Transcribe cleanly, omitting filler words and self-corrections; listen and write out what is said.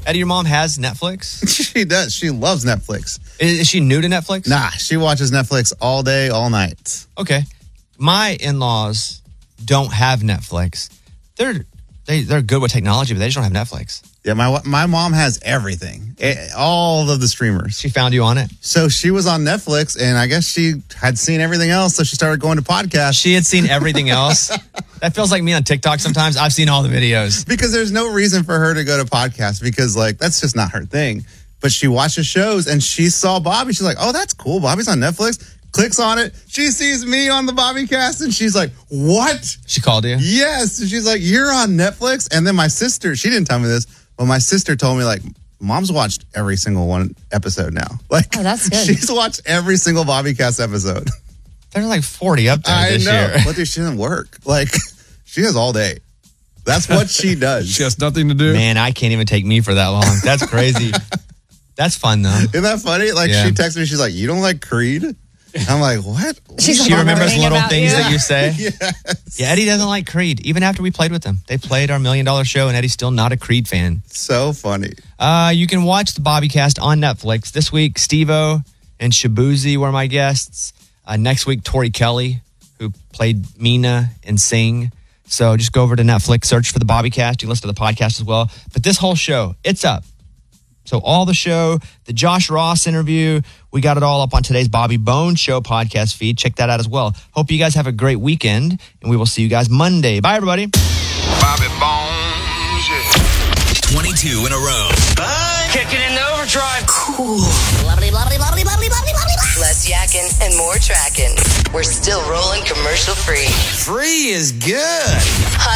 Eddie, your mom has Netflix? She does. She loves Netflix. Is she new to Netflix? Nah, she watches Netflix all day, all night. Okay. My in-laws don't have Netflix. They're good with technology, but they just don't have Netflix. Yeah, my mom has everything. All of the streamers. She found you on it? So she was on Netflix, and I guess she had seen everything else, so she started going to podcasts. She had seen everything else? That feels like me on TikTok sometimes. I've seen all the videos. Because there's no reason for her to go to podcasts, because, like, that's just not her thing. But she watches shows, and she saw Bobby. She's like, oh, that's cool. Bobby's on Netflix. Clicks on it. She sees me on the Bobby Cast, and she's like, what? She called you? Yes. And she's like, you're on Netflix? And then my sister, she didn't tell me this, but my sister told me, like, Mom's watched every single one episode now. Like, oh, that's good. She's watched every single Bobby Cast episode. There's like 40 up there this year. But dude, she doesn't work. Like, she has all day. That's what she does. She has nothing to do. Man, I can't even take me for that long. That's crazy. That's fun, though. Isn't that funny? Like, she texted me, she's like, you don't like Creed? I'm like, what? She remembers little things that you say. Yes. Yeah, Eddie doesn't like Creed, even after we played with them. They played our $1 Million Show, and Eddie's still not a Creed fan. So funny. You can watch the Bobby Cast on Netflix. This week, Steve-O and Shabuzi were my guests. Next week, Tori Kelly, who played Mina in Sing. So just go over to Netflix, search for the Bobby Cast. You can listen to the podcast as well. But this whole show, it's up. So all the show, the Josh Ross interview, we got it all up on today's Bobby Bones Show podcast feed. Check that out as well. Hope you guys have a great weekend, and we will see you guys Monday. Bye, everybody. Bobby Bones, yeah. 22 in a row. Bye. Kicking in the overdrive. Cool. Blah, blah, blah, blah, blah, blah, blah, blah, blah. Less yakking and more tracking. We're still rolling commercial free. Free is good.